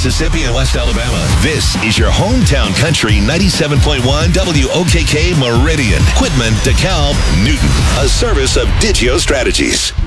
Mississippi, and West Alabama. This is your hometown country 97.1 WOKK Meridian. Quitman, DeKalb, Newton. A service of Digio Strategies.